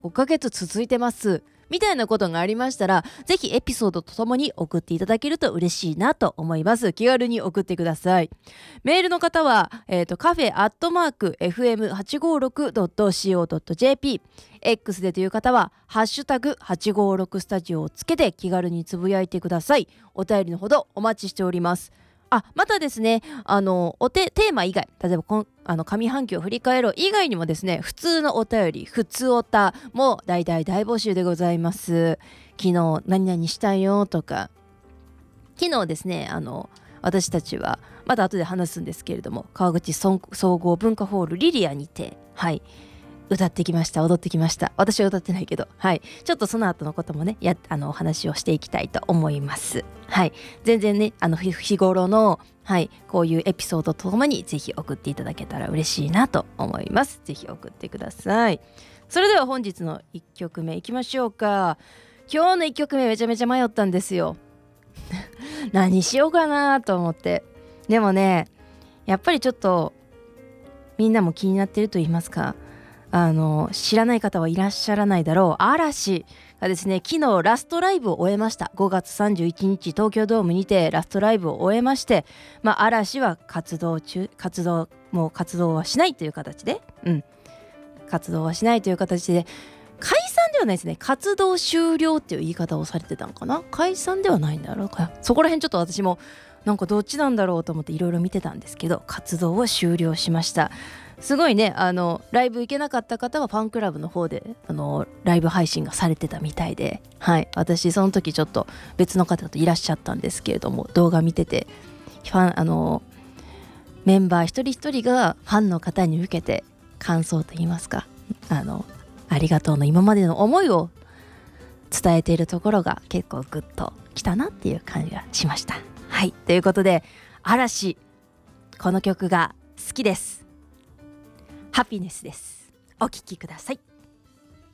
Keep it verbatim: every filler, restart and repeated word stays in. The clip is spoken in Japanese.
ごかげつ続いてますみたいなことがありましたら、ぜひエピソードとともに送っていただけると嬉しいなと思います。気軽に送ってください。メールの方は、えーと、カフェアットマーク エフエムはちごーろくドットシーオードットジェーピー、 X でという方はハッシュタグはちごーろくスタジオをつけて気軽につぶやいてください。お便りのほどお待ちしております。あ、またですね、あのおてテーマ以外、例えばこんあの上半期を振り返ろう以外にもですね、普通のお便り、普通おたも大大大募集でございます。昨日何々したよとか、昨日ですね、あの私たちはまた後で話すんですけれども、川口総合文化ホールリリアにて、はい歌ってきました。踊ってきました。私は歌ってないけど、はい、ちょっとその後のこともね、やあのお話をしていきたいと思います。はい、全然ね、あの日頃の、はい、こういうエピソードとともにぜひ送っていただけたら嬉しいなと思います。ぜひ送ってください。それでは本日のいっきょくめいきましょうか。今日のいっきょくめめちゃめちゃ迷ったんですよ。何しようかなと思って。でもね、やっぱりちょっとみんなも気になってると言いますか、あの知らない方はいらっしゃらないだろう、嵐がですね、昨日ラストライブを終えました。ごがつさんじゅういちにち東京ドームにてラストライブを終えまして、まあ、嵐は活動中活動もう活動はしないという形で、うん活動はしないという形で解散ではないですね。活動終了っていう言い方をされてたのかな。解散ではないんだろうか。そこら辺ちょっと私もなんかどっちなんだろうと思っていろいろ見てたんですけど、活動を終了しました。すごいね、あのライブ行けなかった方はファンクラブの方であのライブ配信がされてたみたいで、はい、私その時ちょっと別の方といらっしゃったんですけれども、動画見ててファンあのメンバー一人一人がファンの方に向けて感想といいますか、あのありがとうの今までの思いを伝えているところが結構グッときたなっていう感じがしました。はい、ということで嵐、この曲が好きです。ハピネスです。お聴きください。